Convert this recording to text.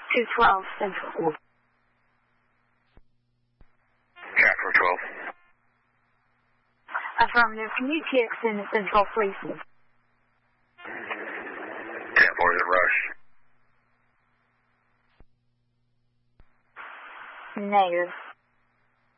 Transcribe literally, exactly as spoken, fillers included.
two twelve Central. Chapter twelve. Affirmative. Can you T X in Central, please? ten four, is it Rush? Negative.